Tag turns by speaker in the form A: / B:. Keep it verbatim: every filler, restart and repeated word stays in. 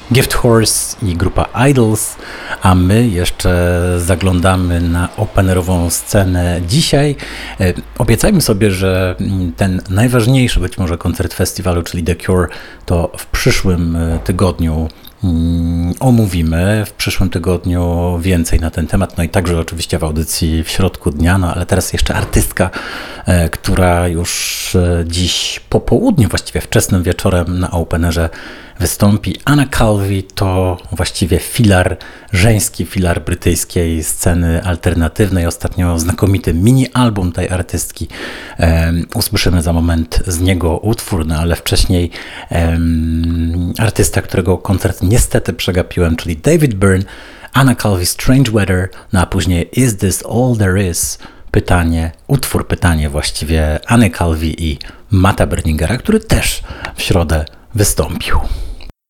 A: Gift Horse i grupa Idols, a my jeszcze zaglądamy na openerową scenę dzisiaj. Obiecajmy sobie, że ten najważniejszy być może koncert festiwalu, czyli The Cure, to w przyszłym tygodniu omówimy. W przyszłym tygodniu więcej na ten temat, no i także oczywiście w audycji w środku dnia, no ale teraz jeszcze artystka, która już dziś po południu, właściwie wczesnym wieczorem na openerze wystąpi. Anna Calvi to właściwie filar, żeński filar brytyjskiej sceny alternatywnej. Ostatnio znakomity mini-album tej artystki. Um, usłyszymy za moment z niego utwór, no ale wcześniej um, artysta, którego koncert niestety przegapiłem, czyli David Byrne, Anna Calvi Strange Weather, no a później Is This All There Is? Pytanie, utwór pytanie właściwie Anny Calvi i Matta Berningera, który też w środę wystąpił.